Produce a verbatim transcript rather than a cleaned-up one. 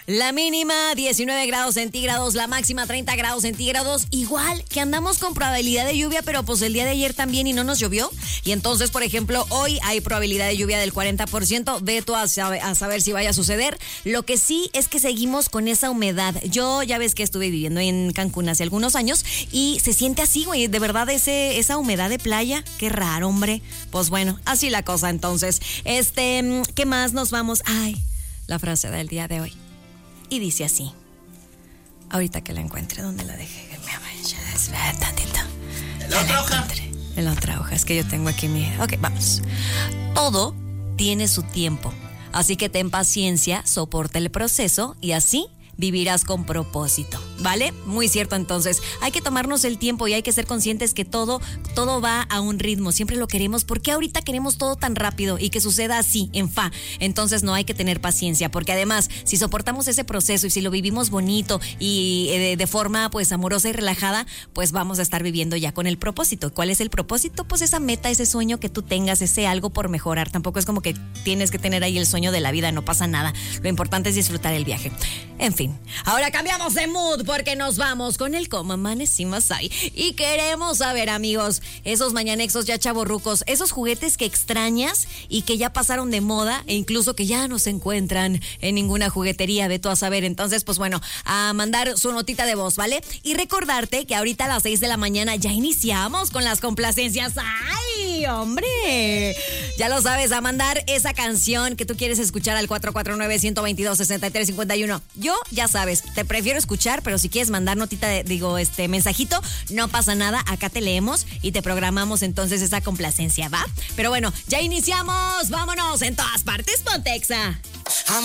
La mínima diecinueve grados centígrados, la máxima treinta grados centígrados. Igual que andamos con probabilidad de lluvia, pero pues el día de ayer también y no nos llovió. Y entonces, por ejemplo, hoy hay probabilidad de lluvia del cuarenta por ciento. Ve tú a saber, a saber si vaya a suceder. Lo que sí es que seguimos con esa humedad. Yo ya ves que estuve viviendo en Cancún hace algunos años y se siente así, güey. De verdad, ese, esa humedad de playa. Qué raro, hombre. Pues bueno, así la cosa entonces. Este, ¿qué más nos vamos? Ay, la frase del día de hoy. Y dice así. Ahorita que la encuentre, ¿dónde la dejé? Espera tantito. ¿En la otra hoja? En la otra hoja, es que yo tengo aquí mi... Ok, vamos. Todo tiene su tiempo. Así que ten paciencia, soporta el proceso y así vivirás con propósito, ¿vale? Muy cierto, entonces. Hay que tomarnos el tiempo y hay que ser conscientes que todo, todo va a un ritmo. Siempre lo queremos. ¿Por qué ahorita queremos todo tan rápido y que suceda así, en fa? Entonces no hay que tener paciencia, porque además, si soportamos ese proceso y si lo vivimos bonito y eh, de, de forma pues amorosa y relajada, pues vamos a estar viviendo ya con el propósito. ¿Cuál es el propósito? Pues esa meta, ese sueño que tú tengas, ese algo por mejorar. Tampoco es como que tienes que tener ahí el sueño de la vida, no pasa nada. Lo importante es disfrutar el viaje. En fin. Ahora cambiamos de mood porque nos vamos con el cómo amanecimos ahí. Y queremos saber, amigos, esos mañanexos ya chavorrucos, esos juguetes que extrañas y que ya pasaron de moda e incluso que ya no se encuentran en ninguna juguetería, ve tú a saber. Entonces, pues bueno, a mandar su notita de voz, ¿vale? Y recordarte que ahorita a las seis de la mañana ya iniciamos con las complacencias. ¡Ay, hombre! Ya lo sabes, a mandar esa canción que tú quieres escuchar al cuatro cuatro nueve, uno dos dos, seis tres cinco uno. Yo, ya sabes, te prefiero escuchar, pero si quieres mandar notita de, digo, este mensajito, no pasa nada, acá te leemos y te programamos entonces esa complacencia, ¿va? Pero bueno, ya iniciamos, vámonos, en todas partes, Pontexa.